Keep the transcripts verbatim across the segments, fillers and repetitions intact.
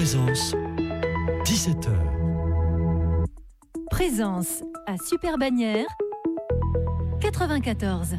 Présence, dix-sept heures. Présence à Super Bagnères, quatre-vingt-quatorze.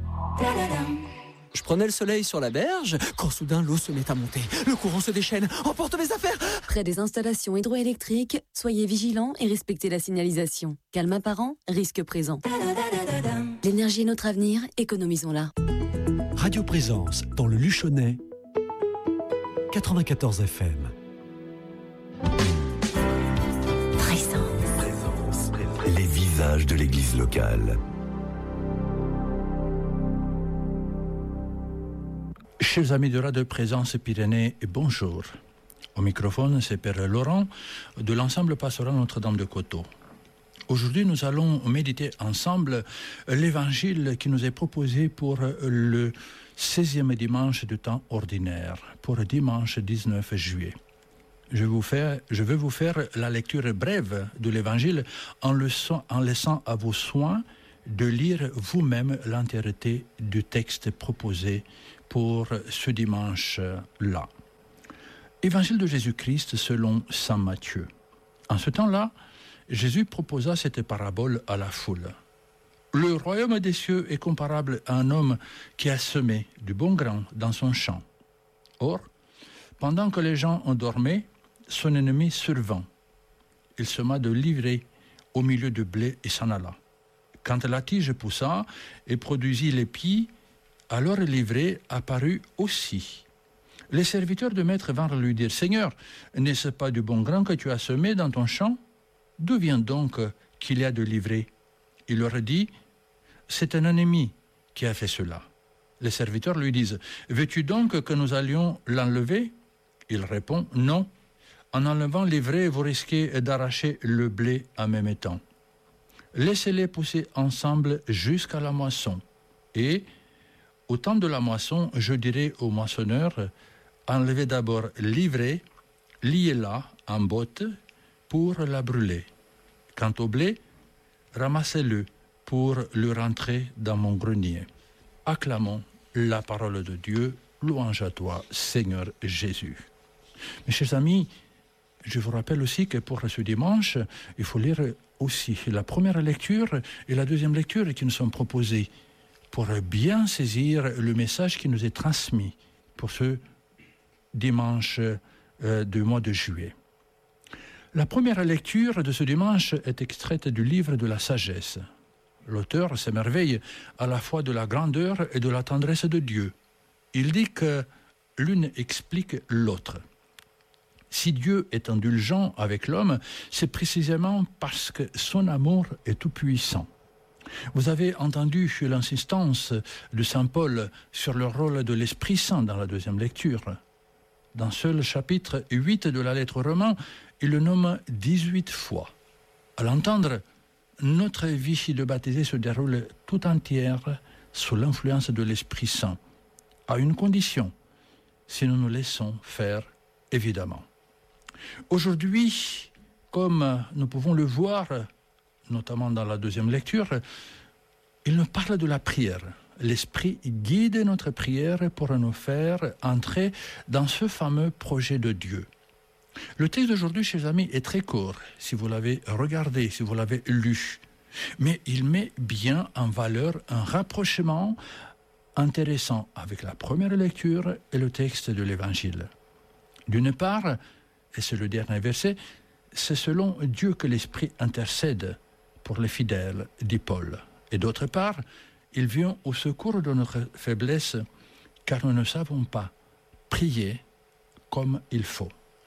Je prenais le soleil sur la berge, quand soudain l'eau se met à monter. Le courant se déchaîne, emporte mes affaires. Près des installations hydroélectriques, soyez vigilants et respectez la signalisation. Calme apparent, risque présent. L'énergie est notre avenir, économisons-la. Radio Présence, dans le Luchonnais, quatre-vingt-quatorze F M. Présence. Présence. Les visages de l'église locale. Chers amis de Radio Présence Pyrénées, bonjour. Au microphone, c'est Père Laurent de l'ensemble pastoral Notre-Dame de Coteau. Aujourd'hui, nous allons méditer ensemble l'évangile qui nous est proposé pour le seizième dimanche du temps ordinaire, pour dimanche dix-neuf juillet. Je, vous fais, je vais vous faire la lecture brève de l'évangile en, en laissant à vos soins de lire vous-même l'entièreté du texte proposé pour ce dimanche-là. Évangile de Jésus-Christ selon saint Matthieu. En ce temps-là, Jésus proposa cette parabole à la foule. Le royaume des cieux est comparable à un homme qui a semé du bon grain dans son champ. Or, pendant que les gens dormaient, son ennemi survint. Il sema de l'ivraie au milieu du blé et s'en alla. Quand la tige poussa et produisit l'épis, alors l'ivraie apparut aussi. Les serviteurs du maître vinrent lui dire « Seigneur, n'est-ce pas du bon grain que tu as semé dans ton champ ? D'où vient donc qu'il y a de l'ivraie ?» Il leur dit « C'est un ennemi qui a fait cela. » Les serviteurs lui disent « Veux-tu donc que nous allions l'enlever ?» Il répond « Non. En enlevant l'ivraie, vous risquez d'arracher le blé en même temps. Laissez-les pousser ensemble jusqu'à la moisson. Et, au temps de la moisson, je dirai aux moissonneurs, enlevez d'abord l'ivraie, liez-la en botte pour la brûler. Quant au blé, ramassez-le pour le rentrer dans mon grenier. Acclamons la parole de Dieu, louange à toi, Seigneur Jésus. Mes chers amis, je vous rappelle aussi que pour ce dimanche, il faut lire aussi la première lecture et la deuxième lecture qui nous sont proposées pour bien saisir le message qui nous est transmis pour ce dimanche euh, du mois de juillet. La première lecture de ce dimanche est extraite du livre de la sagesse. L'auteur s'émerveille à la fois de la grandeur et de la tendresse de Dieu. Il dit que l'une explique l'autre. Si Dieu est indulgent avec l'homme, c'est précisément parce que son amour est tout-puissant. Vous avez entendu l'insistance de saint Paul sur le rôle de l'Esprit Saint dans la deuxième lecture. Dans ce chapitre huit de la lettre aux Romains, il le nomme dix-huit fois. À l'entendre, notre vie de baptisé se déroule tout entière sous l'influence de l'Esprit Saint, à une condition, si nous nous laissons faire, évidemment. Aujourd'hui, comme nous pouvons le voir, notamment dans la deuxième lecture, il nous parle de la prière. L'Esprit guide notre prière pour nous faire entrer dans ce fameux projet de Dieu. Le texte d'aujourd'hui, chers amis, est très court, si vous l'avez regardé, si vous l'avez lu. Mais il met bien en valeur un rapprochement intéressant avec la première lecture et le texte de l'Évangile. D'une part, et c'est le dernier verset, c'est selon Dieu que l'Esprit intercède pour les fidèles, dit Paul. Et d'autre part, il vient au secours de notre faiblesse, car nous ne savons pas prier comme il faut.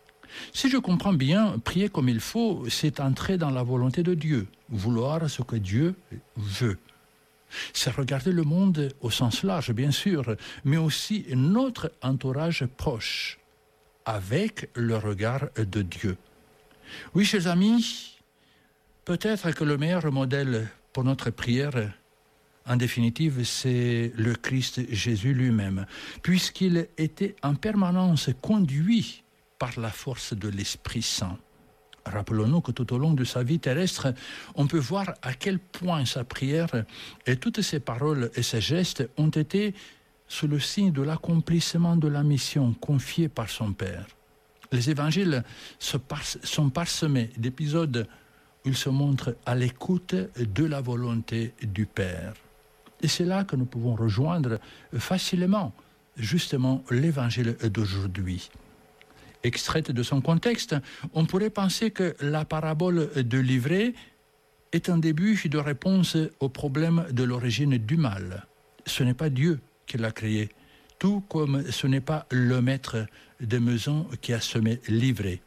Si je comprends bien, prier comme il faut, c'est entrer dans la volonté de Dieu, vouloir ce que Dieu veut. C'est regarder le monde au sens large, bien sûr, mais aussi notre entourage proche, avec le regard de Dieu. Oui, chers amis, peut-être que le meilleur modèle pour notre prière, en définitive, c'est le Christ Jésus lui-même, puisqu'il était en permanence conduit par la force de l'Esprit Saint. Rappelons-nous que tout au long de sa vie terrestre, on peut voir à quel point sa prière et toutes ses paroles et ses gestes ont été sous le signe de l'accomplissement de la mission confiée par son Père. Les évangiles sont parsemés d'épisodes où il se montre à l'écoute de la volonté du Père. Et c'est là que nous pouvons rejoindre facilement, justement, l'évangile d'aujourd'hui. Extraite de son contexte, on pourrait penser que la parabole de l'ivraie est un début de réponse au problème de l'origine du mal. Ce n'est pas Dieu qui l'a créé, tout comme ce n'est pas le maître de maison qui a semé l'ivraie.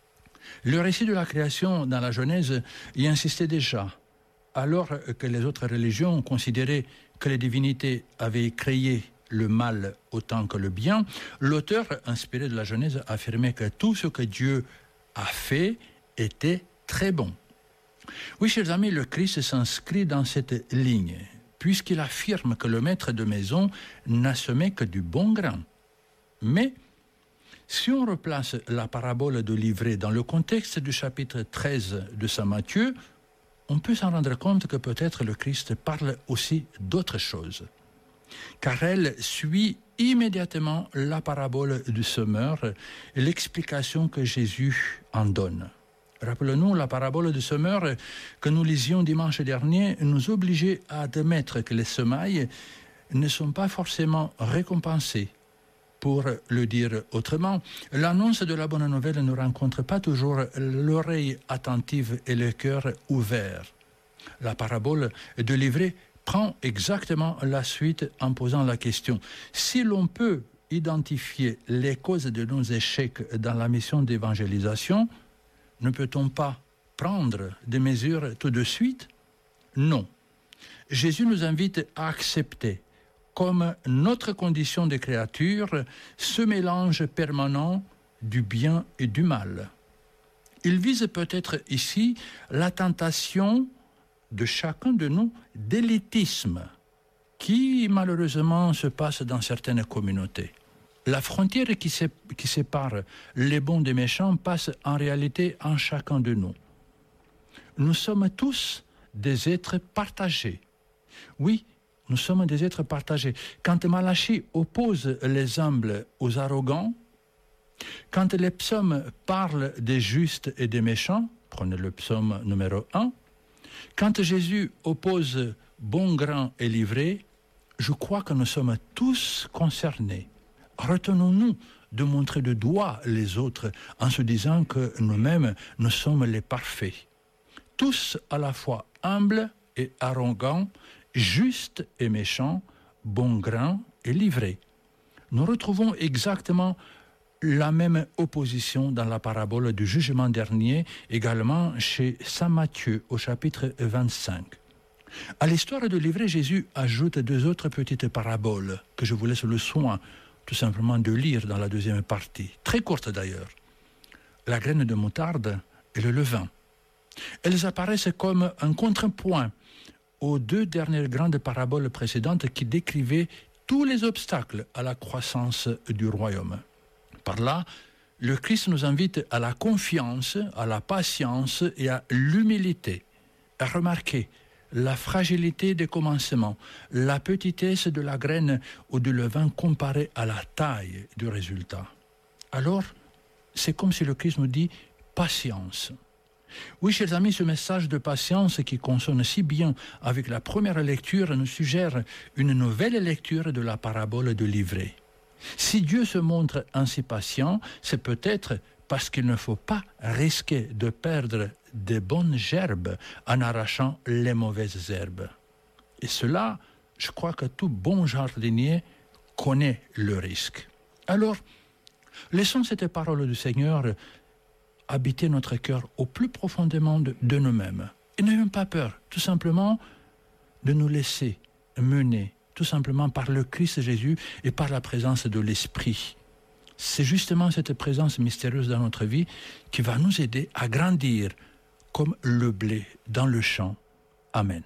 Le récit de la création dans la Genèse y insistait déjà, alors que les autres religions considéraient que les divinités avaient créé le mal autant que le bien. L'auteur, inspiré de la Genèse, affirmait que tout ce que Dieu a fait était très bon. Oui, chers amis, le Christ s'inscrit dans cette ligne, puisqu'il affirme que le maître de maison n'a semé que du bon grain. Mais si on replace la parabole de l'ivraie dans le contexte du chapitre treize de saint Matthieu, on peut s'en rendre compte que peut-être le Christ parle aussi d'autre chose. Car elle suit immédiatement la parabole du semeur et l'explication que Jésus en donne. Rappelons-nous, la parabole du semeur que nous lisions dimanche dernier nous obligeait à admettre que les semailles ne sont pas forcément récompensées. Pour le dire autrement, l'annonce de la bonne nouvelle ne rencontre pas toujours l'oreille attentive et le cœur ouvert. La parabole de l'ivraie prend exactement la suite en posant la question. Si l'on peut identifier les causes de nos échecs dans la mission d'évangélisation, ne peut-on pas prendre des mesures tout de suite? Non. Jésus nous invite à accepter comme notre condition de créature, ce mélange permanent du bien et du mal. Il vise peut-être ici la tentation de chacun de nous d'élitisme qui malheureusement se passe dans certaines communautés. La frontière qui, sé- qui sépare les bons des méchants passe en réalité en chacun de nous. Nous sommes tous des êtres partagés. Oui, nous sommes des êtres partagés. Quand Malachie oppose les humbles aux arrogants, quand les psaumes parlent des justes et des méchants, prenez le psaume numéro un, quand Jésus oppose bon grain et l'ivraie, je crois que nous sommes tous concernés. Retenons-nous de montrer de doigt les autres en se disant que nous-mêmes, nous sommes les parfaits. Tous à la fois humbles et arrogants, justes et méchants, bon grain et l'ivraie. Nous retrouvons exactement la même opposition dans la parabole du jugement dernier, également chez saint Matthieu au chapitre vingt-cinq. À l'histoire de l'ivraie, Jésus ajoute deux autres petites paraboles que je vous laisse le soin tout simplement de lire dans la deuxième partie, très courte d'ailleurs. La graine de moutarde et le levain. Elles apparaissent comme un contrepoint aux deux dernières grandes paraboles précédentes qui décrivaient tous les obstacles à la croissance du royaume. Par là, le Christ nous invite à la confiance, à la patience et à l'humilité, à remarquer la fragilité des commencements, la petitesse de la graine ou du levain comparée à la taille du résultat. Alors, c'est comme si le Christ nous dit « patience ». Oui, chers amis, ce message de patience qui consonne si bien avec la première lecture nous suggère une nouvelle lecture de la parabole de l'ivraie. Si Dieu se montre ainsi patient, c'est peut-être parce qu'il ne faut pas risquer de perdre des bonnes gerbes en arrachant les mauvaises herbes. Et cela, je crois que tout bon jardinier connaît le risque. Alors, laissons cette parole du Seigneur habiter notre cœur au plus profondément de, de nous-mêmes. Et n'ayons pas peur, tout simplement, de nous laisser mener, tout simplement par le Christ Jésus et par la présence de l'Esprit. C'est justement cette présence mystérieuse dans notre vie qui va nous aider à grandir comme le blé dans le champ. Amen.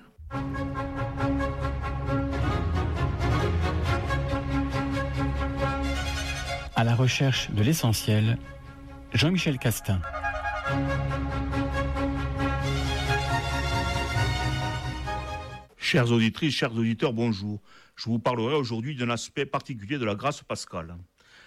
À la recherche de l'essentiel, Jean-Michel Castin. Chères auditrices, chers auditeurs, bonjour. Je vous parlerai aujourd'hui d'un aspect particulier de la grâce pascale.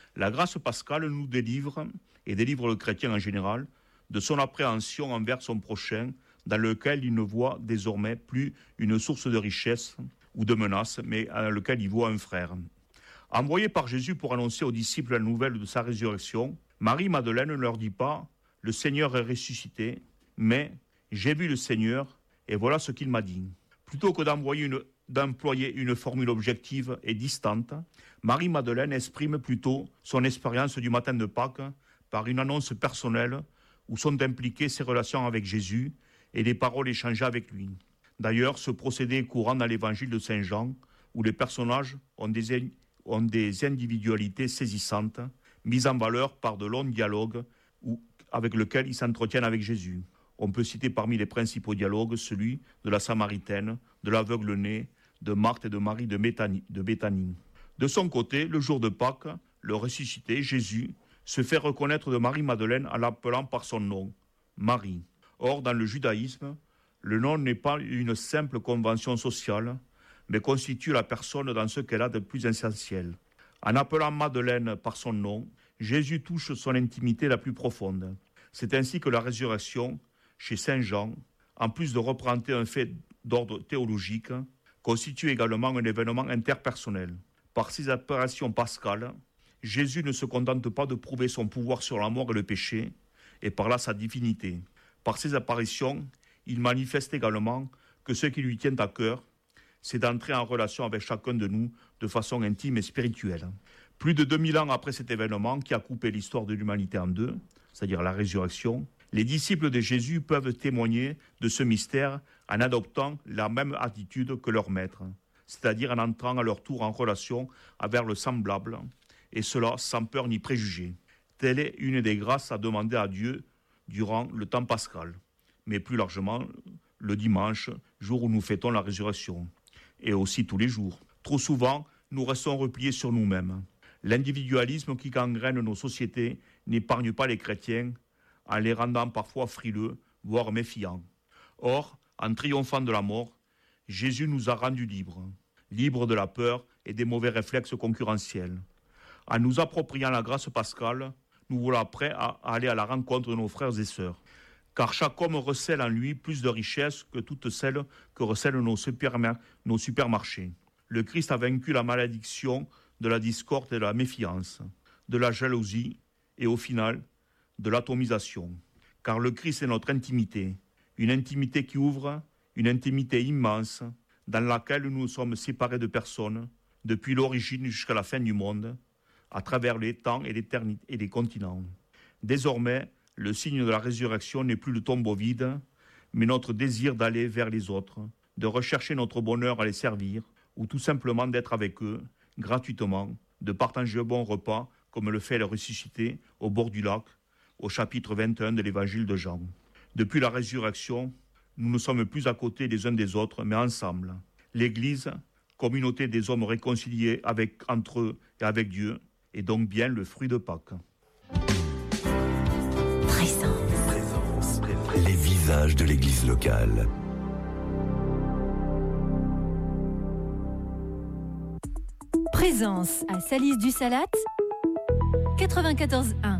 La grâce pascale nous délivre, et délivre le chrétien en général, de son appréhension envers son prochain, dans lequel il ne voit désormais plus une source de richesse ou de menace, mais dans lequel il voit un frère. Envoyée par Jésus pour annoncer aux disciples la nouvelle de sa résurrection, Marie-Madeleine ne leur dit pas « Le Seigneur est ressuscité », mais « J'ai vu le Seigneur et voilà ce qu'il m'a dit ». Plutôt que d'envoyer une, d'employer une formule objective et distante, Marie-Madeleine exprime plutôt son expérience du matin de Pâques par une annonce personnelle où sont impliquées ses relations avec Jésus et les paroles échangées avec lui. D'ailleurs, ce procédé est courant dans l'évangile de Saint Jean, où les personnages ont des, ont des individualités saisissantes, mises en valeur par de longs dialogues où, avec lesquels ils s'entretiennent avec Jésus. On peut citer parmi les principaux dialogues celui de la Samaritaine, de l'aveugle-né, de Marthe et de Marie de Béthanie. De Béthanie. De son côté, le jour de Pâques, le ressuscité, Jésus, se fait reconnaître de Marie-Madeleine en l'appelant par son nom, Marie. Or, dans le judaïsme, le nom n'est pas une simple convention sociale, mais constitue la personne dans ce qu'elle a de plus essentiel. En appelant Madeleine par son nom, Jésus touche son intimité la plus profonde. C'est ainsi que la résurrection, chez Saint Jean, en plus de représenter un fait d'ordre théologique, constitue également un événement interpersonnel. Par ses apparitions pascales, Jésus ne se contente pas de prouver son pouvoir sur la mort et le péché, et par là sa divinité. Par ses apparitions, il manifeste également que ce qui lui tient à cœur, c'est d'entrer en relation avec chacun de nous de façon intime et spirituelle. Plus de deux mille ans après cet événement qui a coupé l'histoire de l'humanité en deux, c'est-à-dire la résurrection, les disciples de Jésus peuvent témoigner de ce mystère en adoptant la même attitude que leur maître, c'est-à-dire en entrant à leur tour en relation avec le semblable, et cela sans peur ni préjugé. Telle est une des grâces à demander à Dieu durant le temps pascal, mais plus largement le dimanche, jour où nous fêtons la résurrection, et aussi tous les jours. Trop souvent, nous restons repliés sur nous-mêmes. L'individualisme qui gangrène nos sociétés n'épargne pas les chrétiens en les rendant parfois frileux, voire méfiants. Or, en triomphant de la mort, Jésus nous a rendus libres, libres de la peur et des mauvais réflexes concurrentiels. En nous appropriant la grâce pascale, nous voilà prêts à aller à la rencontre de nos frères et sœurs. Car chaque homme recèle en lui plus de richesses que toutes celles que recèlent nos, supermar- nos supermarchés. Le Christ a vaincu la malédiction de la discorde et de la méfiance, de la jalousie et au final, de l'atomisation. Car le Christ est notre intimité, une intimité qui ouvre, une intimité immense, dans laquelle nous sommes séparés de personnes, depuis l'origine jusqu'à la fin du monde, à travers les temps et l'éternité et les continents. Désormais, le signe de la résurrection n'est plus le tombeau vide, mais notre désir d'aller vers les autres, de rechercher notre bonheur à les servir, ou tout simplement d'être avec eux, gratuitement, de partager un bon repas, comme le fait le ressuscité, au bord du lac, au chapitre vingt et un de l'évangile de Jean. Depuis la résurrection, nous ne sommes plus à côté les uns des autres, mais ensemble. L'Église, communauté des hommes réconciliés avec, entre eux et avec Dieu, est donc bien le fruit de Pâques. Présence. Présence. Les visages de l'Église locale. Présence à Salis du Salat, quatre-vingt-quatorze un.